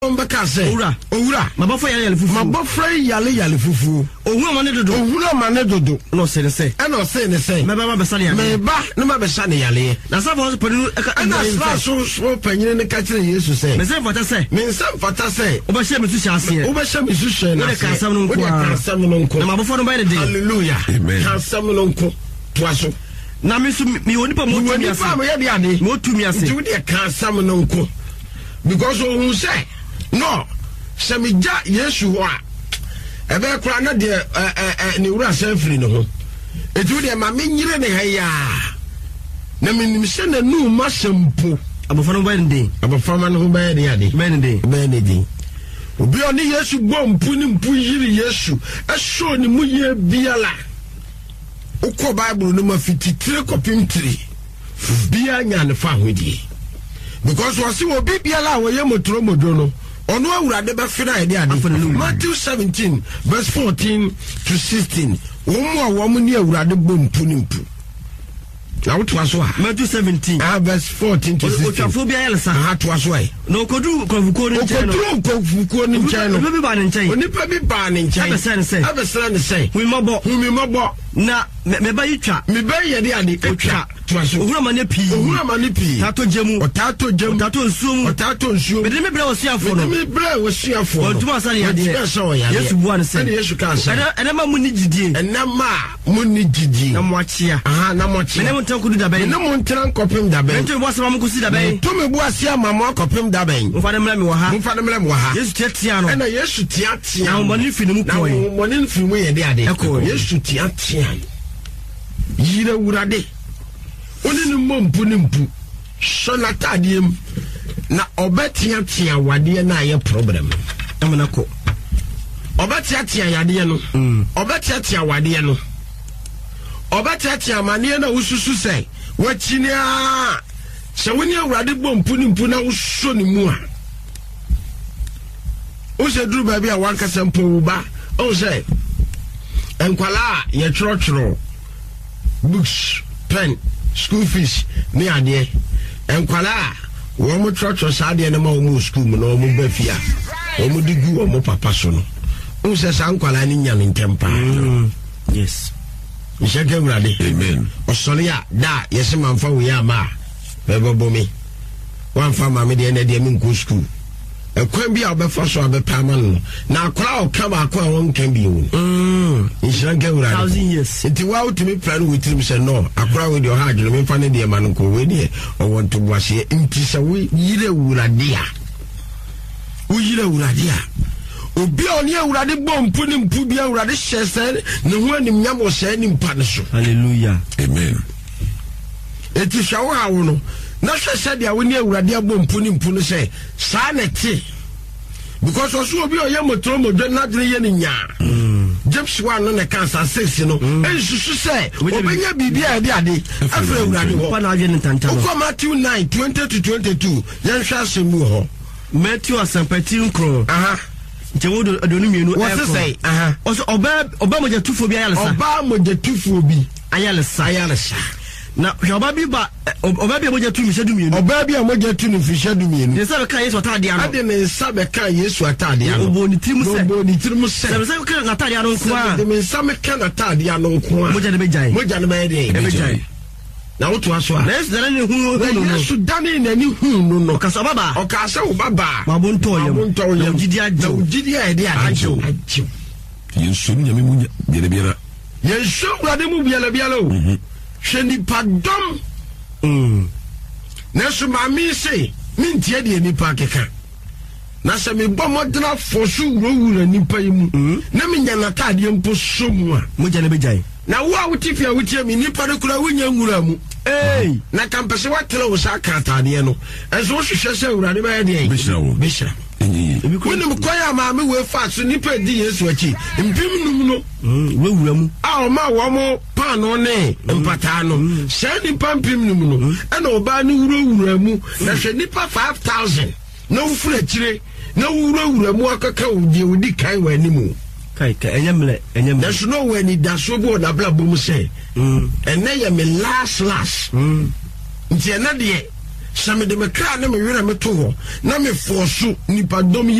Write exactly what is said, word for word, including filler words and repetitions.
Ombeka say Owura Owura mabofra yale yale fufu mabofra yale yale fufu Owura mane dodo Owura mane dodo no say say e no say ne say me ba ma besa ne yale me ba ne ma besa ne yale na sa fa panu e na sa so so panyin ne ka kire Yesu say me say fata say me say fata say obehye me su hyase obehye me su hye na ka asam no nko ka asam no nko na mabofra no ba ne de hallelujah amen ka asam no nko to aso na me su me woni pa mo tu mi ase mo ye de ade mo tu mi ase ti wo de ka asam no nko because who say no Samija Yesu wa ebe kura na de eh ni wura sanfiri no ho etu de ma menyire ne ha ya na menim se na nu ma sempo abofo no ba ndi abofo ma no ba de ade ba ndi ba ndi obi oni Yesu gbo mpu ni mpu yiri Yesu eso ni mu ye biala ukọ Bible no ma fititire kopim tiri bia nya ne fa hodie because wasi obi biala wo ye motoro modo no ono awurade be fira ide ade Matthew seventeen verse fourteen to sixteen womu a womu ni awurade bompu ni mpu na woto aso ha Matthew seventeen ah verse fourteen to sixteen otwafo bia yele sa ha to aso ai no kodu kofuko ni nchen no kodu kofuko ni nchen no bi ba ni nchen onipa bi ba ni nchen abesa ni say abesa ni say hu mabo hu mi mabo na me ba yitwa me ba ye de ade otwa to aso ohura mane pi ohura mane pi tato jemu otato jemu tato nsuom otato nsuom me de me bra osiafo no me bra osiafo no otuma sa ya de Yesu bua ne say Yesu ka say ene ma mu ni gidie ene ma mu ni gidie na mo achia aha na mo achia me ne mo tan kudu da ben ne mo ntran kopem da ben ento bo asema mo kusi da ben to me bu asia mama kopem da ben mfa ne mra mi wo ha mfa ne mra mi wo ha Yesu tiatia no ena Yesu tiatia na mo ni fini mu na mo ni fini mu ye de ade Yesu tiatia yire wurade oni ni mompu ni mpu so na tadiem na obetia tia wade na ye problem amana ko obetia tia yade no obetia tia wade no obetia tia mane na ususu sei wachini a se woni awurade bompu ni mpu na uso ni mu a o se duru ba bia wanka sempo ba o se enkwala ye choro books pen school fees ni ade enkwala wo mo trotro saade na ma wo mo school mo no mo ba fia wo mo digu wo mo papa so no o se sa enkwala ni nya ntempa yes Ishake urade amen osole ya da yesi manfa wo ya ma bebo bomi wan fa ma me de na de mi nko school ekwan bi a obefa so abepa ma no na akora o kama akwa won kan bi wo mm ishake urade thousand years enti wa utimi plan with him say no akora we de o ha dwele me fa ne de ma no ko we de o won to boase enti se we yire urade a wo yire urade a obi oni awurade bompu ni mpu bia awurade hyese ne ho anim nyam o se ni mpa ne so hallelujah amen eti shawo hawo no na hyese dia woni awurade abompu ni mpu no se sa na ti because oso obi oyɛ motoro modwe na dre ye ni nya James one no na cancer six no ensusu se obenya bibia ade ade afre awurade ho pa na agye ntanta no Matthew nine twenty to twenty-two yan hwa asemu ho Matthew asampati nkro aha Jewodo adonu mienu what say aha also oba oba moja tufo bi ayalesa oba moja tufo bi ayalesa ayalesa na oba bi ba oba bi moja tu mi shedu mienu oba bi moja tu ni fi shedu mienu de sabe kan Yesu atade ano ade ne sabe kan Yesu atade ano obo ni tirimu se obo ni tirimu se sabe sabe kan atade ano nko a de me sabe kan atade ano nko a moja de bejai moja ne be de bejai na woto aso a Yesu dane ni hu hu no Yesu dane na ni hu no no okasa baba okasa wo baba mabonto yem mabonto yem gidi ajo gidi a de ajo ajo Yesu ni nyame mu biere biere Yesu urade mu biele biele o hweni padom mm Nesu mami se mintie de nipa keka na se me bɔ modra fosu wura nipa yimu na me nya natade mpo somu a moja ne bejai na wo a wotifia wotie me nipa de kura wonya ngura mu eh na kampese watele wo sa katade no enso wo hwehwe se urade ba de bishra wo bishra ebi ko ni mkoya maami we fa so nipa di Yesu achi mpim num no we wura mu a o ma wo mo pa no ne mpata no se nipa mpim num no e na oba ni wura wura mu na hwe nipa five thousand na wo fura chire na wura wura mu akaka odi odi kai wa animu kai ka enyemle enyemle na so no we ni da so bo na bla bom se mm ene ye me last last mm nti ene de sɛ mede me kra ne me werɛ me to hɔ na me fɔ so nipadɔm